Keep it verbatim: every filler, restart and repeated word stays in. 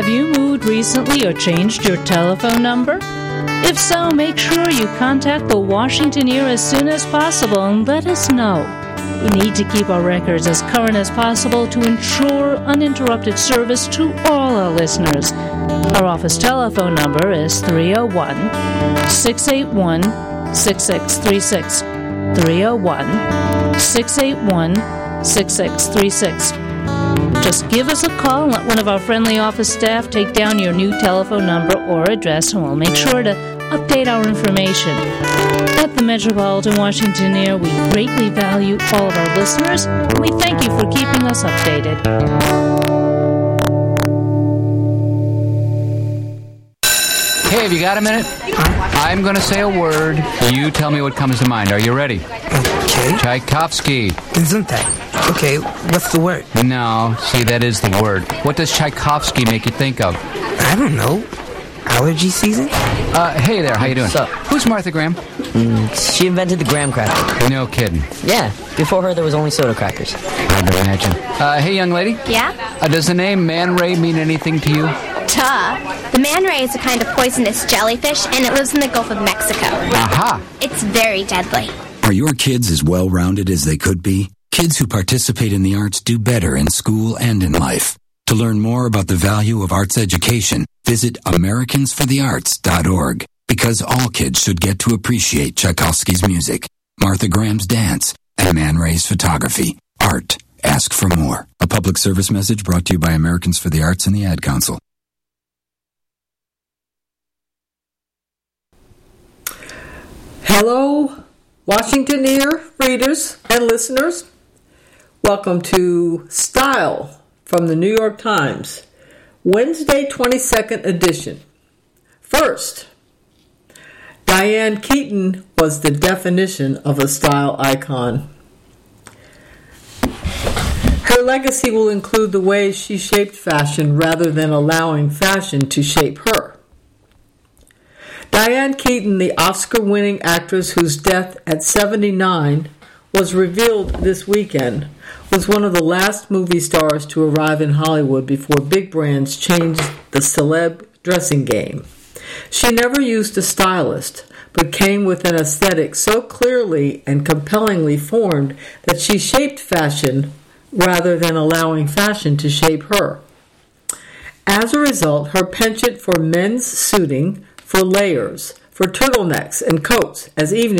Have you moved recently or changed your telephone number? If so, make sure you contact the Washingtoneer as soon as possible and let us know. We need to keep our records as current as possible to ensure uninterrupted service to all our listeners. Our office telephone number is three oh one, six eight one, six six three six. three oh one, six eight one, six six three six. Just give us a call and let one of our friendly office staff take down your new telephone number or address, and we'll make sure to update our information. At the Metropolitan Washingtoneer, we greatly value all of our listeners, and we thank you for keeping us updated. Hey, have you got a minute? I'm going to say a word. You tell me what comes to mind. Are you ready? Okay. Tchaikovsky. Gesundheit. Okay, what's the word? No, see, that is the word. What does Tchaikovsky make you think of? I don't know. Allergy season? Uh, hey there, how you doing? What's up? Who's Martha Graham? Mm, she invented the graham cracker. No kidding. Yeah, before her there was only soda crackers. Hard to imagine. Uh, hey, young lady. Yeah? Uh, does the name Man Ray mean anything to you? Duh. The man ray is a kind of poisonous jellyfish, and it lives in the Gulf of Mexico. Aha! It's very deadly. Are your kids as well-rounded as they could be? Kids who participate in the arts do better in school and in life. To learn more about the value of arts education, visit Americans for the Arts dot org. Because all kids should get to appreciate Tchaikovsky's music, Martha Graham's dance, and Man Ray's photography. Art. Ask for more. A public service message brought to you by Americans for the Arts and the Ad Council. Hello, Washingtoneer readers and listeners. Welcome to Style from the New York Times, Wednesday, twenty-second edition. First, Diane Keaton was the definition of a style icon. Her legacy will include the ways she shaped fashion rather than allowing fashion to shape her. Diane Keaton, the Oscar-winning actress whose death at seventy-nine was revealed this weekend, was one of the last movie stars to arrive in Hollywood before big brands changed the celeb dressing game. She never used a stylist, but came with an aesthetic so clearly and compellingly formed that she shaped fashion rather than allowing fashion to shape her. As a result, her penchant for men's suiting, for layers, for turtlenecks and coats as evening